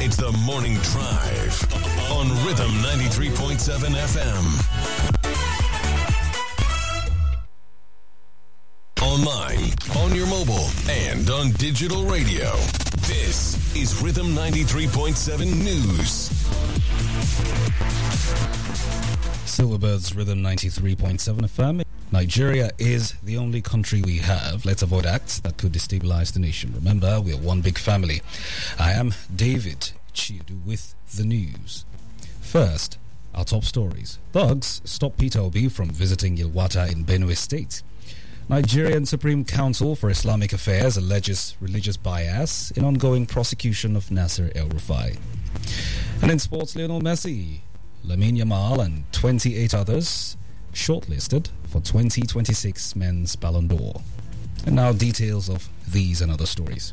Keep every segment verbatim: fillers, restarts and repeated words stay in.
It's the Morning Drive on Rhythm ninety-three point seven F M. Online, on your mobile, and on digital radio. This is Rhythm ninety-three point seven News. Silverbird's Rhythm ninety-three point seven F M. Nigeria is the only country we have. Let's avoid acts that could destabilize the nation. Remember, we are one big family. I am David Chidu with the news. First, our top stories. Thugs stop Peter Obi from visiting Yelwata in Benue State. Nigerian Supreme Council for Islamic Affairs alleges religious bias in ongoing prosecution of Nasser El-Rufai. And in sports, Lionel Messi, Lamine Yamal and twenty-eight others shortlisted for twenty twenty-six Men's Ballon d'Or. And now details of these and other stories.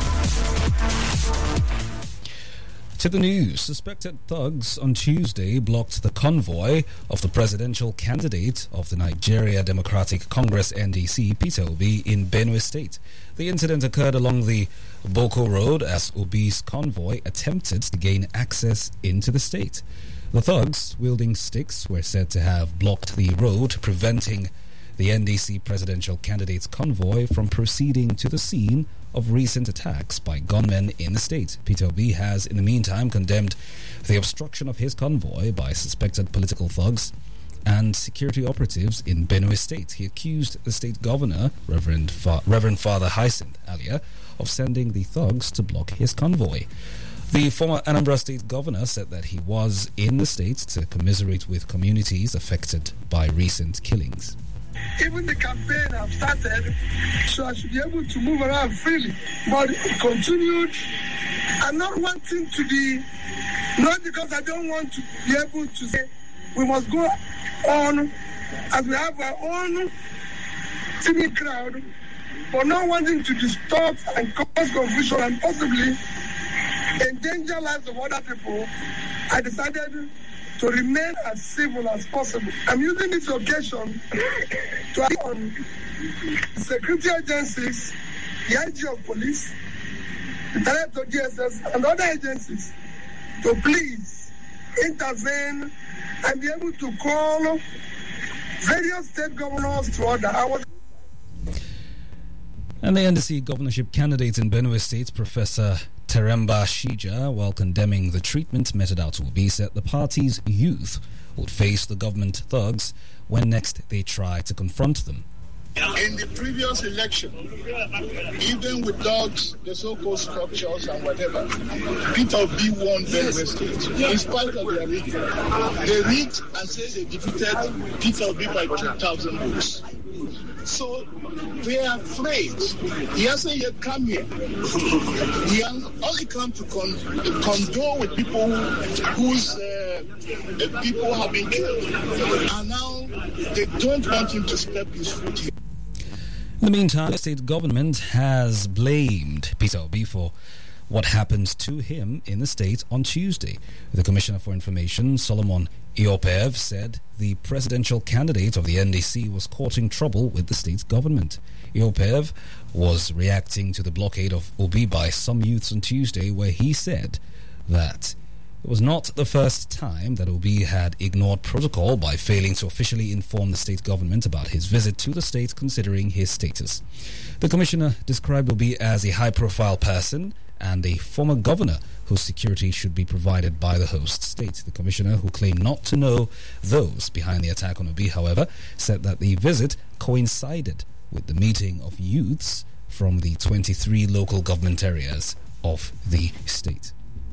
To the news, suspected thugs on Tuesday blocked the convoy of the presidential candidate of the Nigeria Democratic Congress N D C, Peter Obi, in Benue State. The incident occurred along the Boko Road as Obi's convoy attempted to gain access into the state. The thugs, wielding sticks, were said to have blocked the road, preventing the N D C presidential candidate's convoy from proceeding to the scene of recent attacks by gunmen in the state. Peter Obi has, in the meantime, condemned the obstruction of his convoy by suspected political thugs and security operatives in Benue State. He accused the state governor, Reverend, Fa- Reverend Father Hyacinth Alia, of sending the thugs to block his convoy. The former Anambra State governor said that he was in the state to commiserate with communities affected by recent killings. Even the campaign have started, so I should be able to move around freely. But it continued. I'm not wanting to be, not because I don't want to be able to say we must go on as we have our own teeming crowd, but not wanting to distort and cause confusion and possibly endanger lives of other people. I decided to remain as civil as possible. I'm using this occasion to ask on security agencies, the I G of police, the director of G S S, and other agencies to please intervene and be able to call various state governors to order. I was And the N D C governorship candidate in Benue State, Professor Teremba Shija, while condemning the treatment meted out to Obi, said the party's youth would face the government thugs when next they try to confront them. In the previous election, even with dogs, the so-called structures and whatever, Peter Obi won Benue State in spite of their rigging. They rigged and said they defeated Peter Obi by two thousand votes. So they are afraid. He hasn't yet come here. He has only come to con- condole with people whose uh, uh, people have been killed. And now they don't want him to step his foot here. In the meantime, the state government has blamed Peter Obi for what happened to him in the state on Tuesday. The Commissioner for Information, Solomon Iopev, said the presidential candidate of the N D C was courting trouble with the state government. Iopev was reacting to the blockade of Obi by some youths on Tuesday, where he said that it was not the first time that Obi had ignored protocol by failing to officially inform the state government about his visit to the state, considering his status. The commissioner described Obi as a high-profile person and a former governor whose security should be provided by the host state. The commissioner, who claimed not to know those behind the attack on Obi, however, said that the visit coincided with the meeting of youths from the twenty-three local government areas of the state.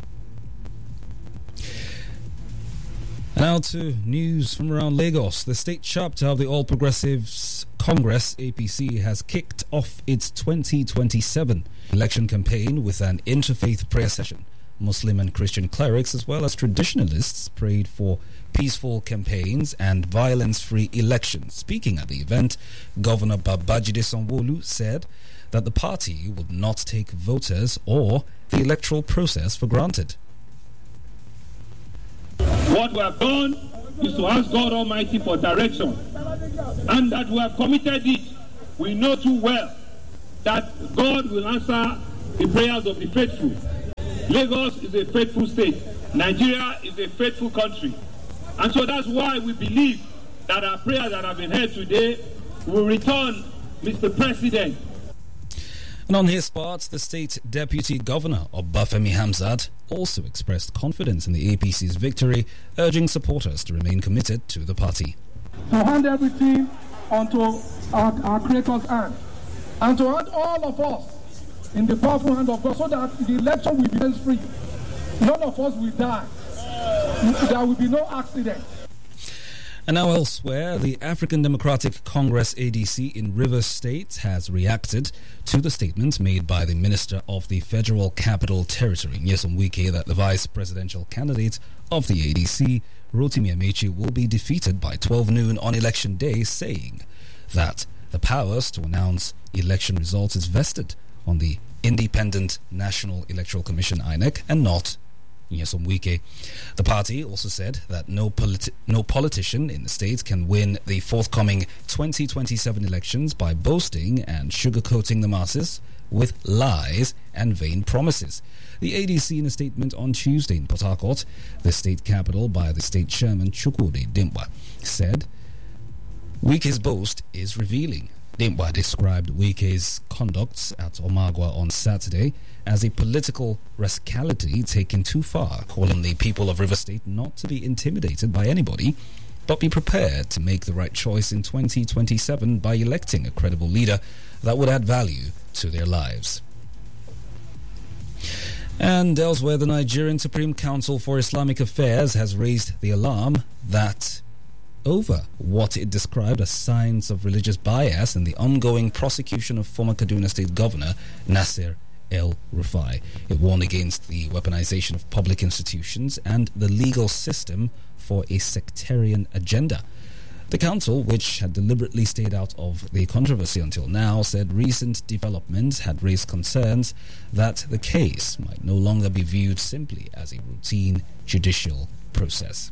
Now to news from around Lagos. The state chapter of the All Progressives Congress, A P C, has kicked off its twenty twenty-seven election campaign with an interfaith prayer session. Muslim and Christian clerics as well as traditionalists prayed for peaceful campaigns and violence-free elections. Speaking at the event, Governor Babajide Sanwo-Olu said that the party would not take voters or the electoral process for granted. What we have done is to ask God Almighty for direction, and that we have committed it. We know too well that God will answer the prayers of the faithful. Lagos is a faithful state. Nigeria is a faithful country. And so that's why we believe that our prayers that have been heard today will return Mister President. And on his part, the state deputy governor, Obafemi Hamzat, also expressed confidence in the A P C's victory, urging supporters to remain committed to the party. To hand everything onto our, our Creator's hand, and to hand all of us in the powerful hand of God, so that the election will be free. None of us will die. There will be no accident. And now elsewhere, the African Democratic Congress A D C in Rivers State has reacted to the statement made by the Minister of the Federal Capital Territory, Nyesom Wike, that the vice presidential candidate of the A D C, Rotimi Amechi, will be defeated by twelve noon on election day, saying that the powers to announce election results is vested on the Independent National Electoral Commission, I N E C, and not Nyesom Wike. The party also said that no politi- no politician in the state can win the forthcoming twenty twenty-seven elections by boasting and sugarcoating the masses with lies and vain promises. The A D C, in a statement on Tuesday in Port Harcourt, the state capital, by the state chairman Chukwudi Dimba, said Wike's boast is revealing. Dimba described Wike's conduct at Omagwa on Saturday as a political rascality taken too far, calling the people of River State not to be intimidated by anybody, but be prepared to make the right choice in twenty twenty-seven by electing a credible leader that would add value to their lives. And elsewhere, the Nigerian Supreme Council for Islamic Affairs has raised the alarm that over what it described as signs of religious bias in the ongoing prosecution of former Kaduna State Governor Nasir El-Rufai. It warned against the weaponization of public institutions and the legal system for a sectarian agenda. The council, which had deliberately stayed out of the controversy until now, said recent developments had raised concerns that the case might no longer be viewed simply as a routine judicial process.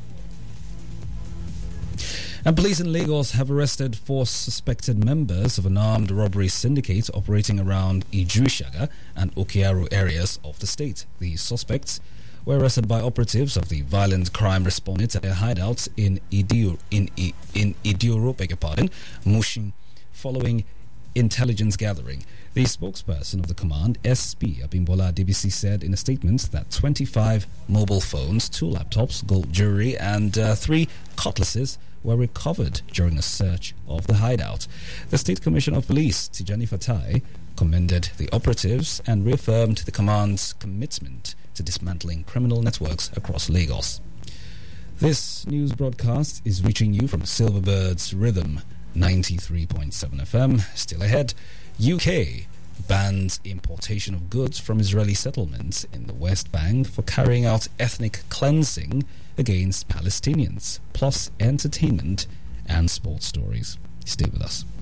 And police in Lagos have arrested four suspected members of an armed robbery syndicate operating around Iju-Shaga and Okiaru areas of the state. The suspects were arrested by operatives of the Violent Crime Respondent at their hideouts in Idio, in, in, in Idioro, beg your pardon, Mushin, following intelligence gathering. The spokesperson of the command, S P Abimbola D B C, said in a statement that twenty-five mobile phones, two laptops, gold jewelry, and uh, three cutlasses were recovered during a search of the hideout. The State Commissioner of Police, Tijani Fatai, commended the operatives and reaffirmed the command's commitment to dismantling criminal networks across Lagos. This news broadcast is reaching you from Silverbird's Rhythm ninety-three point seven F M. Still ahead, U K bans importation of goods from Israeli settlements in the West Bank for carrying out ethnic cleansing against Palestinians, plus entertainment and sports stories. Stay with us.